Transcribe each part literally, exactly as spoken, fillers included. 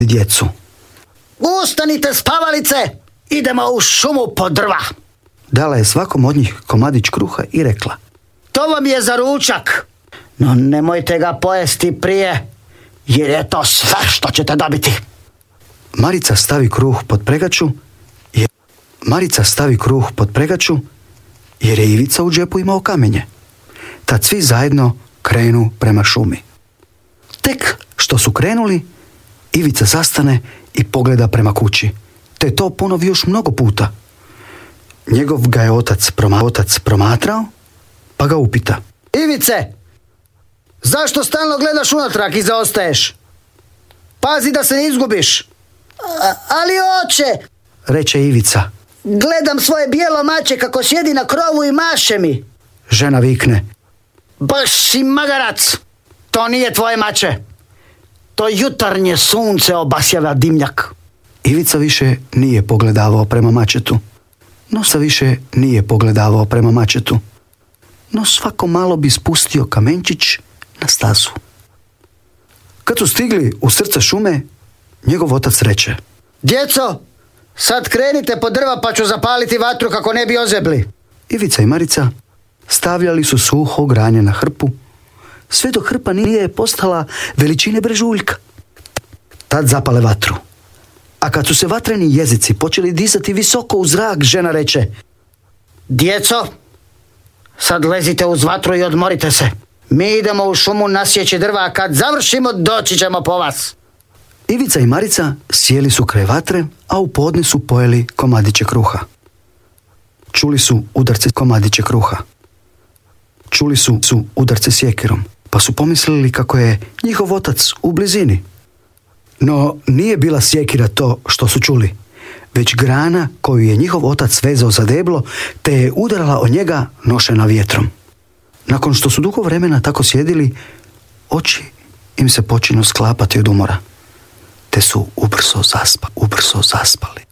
djecu. Ustanite, spavalice, idemo u šumu po drva. Dala je svakom od njih komadić kruha i rekla: To vam je za ručak, no nemojte ga pojesti prije, jer je to sve što ćete dobiti. Marica stavi kruh pod pregaču, jer... Marica stavi kruh pod pregaču, jer je Ivica u džepu imao kamenje. Tad svi zajedno krenu prema šumi. Tek što su krenuli, Ivica zastane i pogleda prema kući, te to ponovi još mnogo puta. Njegov ga je otac, proma, otac promatrao, pa ga upita: Ivice, zašto stalno gledaš unatrag i zaostaješ? Pazi da se ne izgubiš. A, ali oče, reče Ivica. Gledam svoje bijelo mače kako sjedi na krovu i maše mi. Žena vikne: Baš si magarac, to nije tvoje mače. To jutarnje sunce obasjava dimnjak. Ivica više nije pogledavao prema mačetu. Nosa više nije pogledavao prema mačetu. No svako malo bi spustio kamenčić na stazu. Kad su stigli u srce šume, njegov otac reče: Djeco, sad krenite po drva pa ću zapaliti vatru kako ne bi ozebli. Ivica i Marica stavljali su suho granje na hrpu, sve dok hrpa nije postala veličine brežuljka. Tad zapale vatru. A kad su se vatreni jezici počeli dizati visoko u zrak, žena reče: Djeco, sad lezite uz vatru i odmorite se. Mi idemo u šumu nasjeći drva, a kad završimo doći ćemo po vas. Ivica i Marica sjeli su kraj vatre, a u podne su pojeli komadiće kruha. Čuli su udarce komadiće kruha. Čuli su, su udarce sjekirom, pa su pomislili kako je njihov otac u blizini. No nije bila sjekira to što su čuli, već grana koju je njihov otac vezao za deblo, te je udarala o njega nošena vjetrom. Nakon što su dugo vremena tako sjedili, oči im se počinu sklapati od umora, te su ubrzo zaspa, ubrzo zaspali.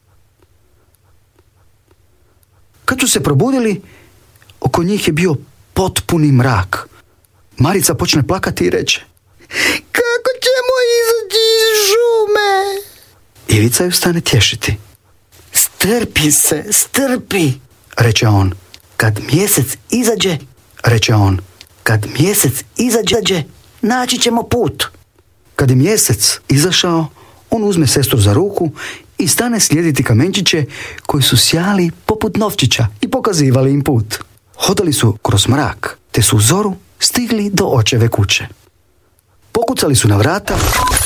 Kad su se probudili, oko njih je bio potpuni mrak. Marica počne plakati i reče: Kako ćemo izaći iz šume? Ivica ju stane tješiti. Strpi se, strpi, reče on. Kad mjesec izađe, reče on, kad mjesec izađe, naći ćemo put. Kad je mjesec izašao, on uzme sestru za ruku i stane slijediti kamenčiće koji su sjali poput novčića i pokazivali im put. Hodali su kroz mrak, te su u zoru stigli do očeve kuće. Pokucali su na vrata